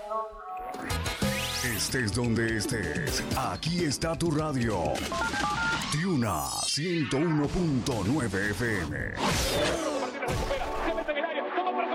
Estés donde estés, aquí está tu radio. Tiuna 101.9 FM. Martínez recupera, se mete en el área, toma